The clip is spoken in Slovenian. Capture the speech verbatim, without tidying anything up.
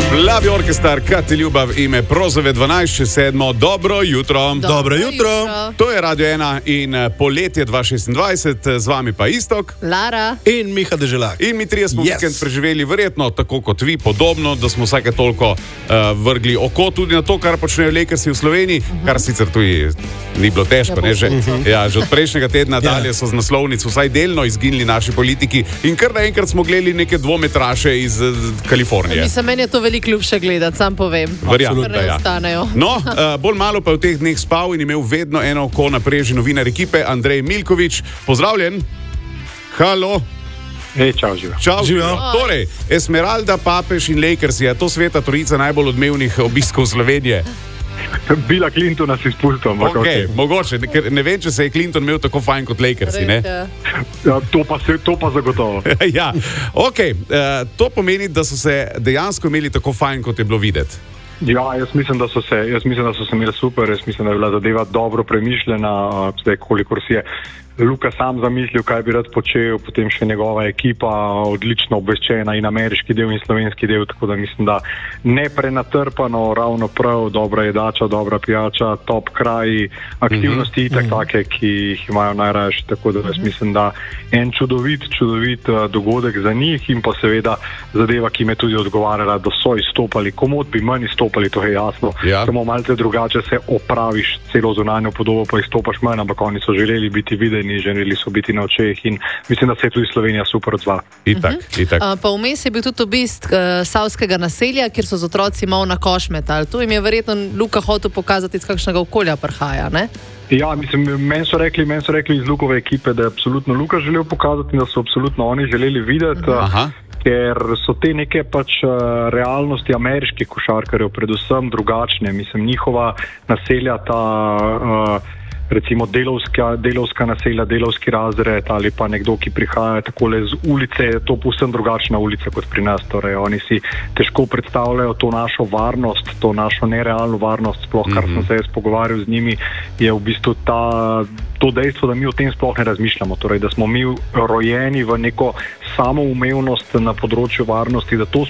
Plavi orkestar Kati Ljubav ime Prozove dvanajst sedem. Dobro jutro. Dobro, Dobro jutro. jutro. To je Radio ena in poletje dva tisoč šestindvajset, z vami pa Istok, Lara in Miha Deželak. In mi trije smo Yes. vikend preživeli verjetno tako kot vi, podobno, da smo vsake toliko uh, vrgli oko tudi na to, kar počnejo Lakersi v Sloveniji, uh-huh. kar sicer tudi ni bilo težko, ne, že, uh-huh. ja, že od prejšnjega tedna dalje so z naslovnic vsaj delno izginili naši politiki in kar naenkrat smo gledali neke dvometraše iz uh, Kalifornije. Mislim, meni je to veliko ljubše gledati, sam povem. Verjamem, da ja. Ostanejo. No, uh, bolj malo pa je v teh dneh spal in imel vedno eno oko na preži novinar ekipe Andrej Milkovič. Pozdravljen. Halo. Ej, čau, živa. Čau, Živijo. Torej, Esmeralda, Papež in Lakers, je to sveta trojica najbolj odmevnih obiskov Slovenije? Bila Clintona si spustil, ampak Okay, okay. mogoče, ker ne vem, če se je Clinton imel tako fajn kot Lakersi, ne? Ja, to, pa se, to pa zagotovo. ja, ok, uh, to pomeni, da so se dejansko imeli tako fajn, kot je bilo videti. Ja, jaz mislim, da so se, jaz mislim, da so se imeli super, jaz mislim, da je bila zadeva dobro premišljena, zdaj kolikor si je Luka sam zamislil, kaj bi rad počel, potem še njegova ekipa odlično obveščena in ameriški del in slovenski del, tako da mislim, da ne prenatrpano, ravno prav, dobra jedača, dobra pijača, top kraji, aktivnosti mm-hmm. itak take, ki jih imajo najrajši, tako da jaz mislim, da en čudovit, čudovit dogodek za njih in pa seveda zadeva, ki me tudi odgovarjala, da so izstopali, komod bi manj izstopali, to je jasno, ja. samo malce drugače se opraviš celo zunanjo podobo, pa izstopaš manj, ampak oni so želeli biti videni, želeli so biti na očeh in mislim, da se je tudi Slovenija super odzvala. Itak, uh-huh. itak. Uh, pa vmes je bil tudi obisk uh, savskega naselja, kjer so z otroci malo na koš metali. Tu jim je verjetno Luka hotel pokazati, iz kakšnega okolja prihaja, ne? Ja, mislim, meni so rekli, meni so rekli iz Lukove ekipe, da je absolutno Luka želel pokazati in da so absolutno oni želeli videti. Aha. Ker so te neke pač uh, realnosti ameriških košarkarjev predvsem drugačne. Mislim, njihova naselja, ta uh, recimo delovska, delovska naselja, delovski razred ali pa nekdo, ki prihaja takole z ulice, je to povsem drugačna ulica kot pri nas. Torej, oni si težko predstavljajo to našo varnost, to našo nerealno varnost, sploh kar mm-hmm. sem se jaz pogovarjal z njimi, je v bistvu ta, to dejstvo, da mi o tem sploh ne razmišljamo. Torej, da smo mi rojeni v neko samoumevnost na področju varnosti, da to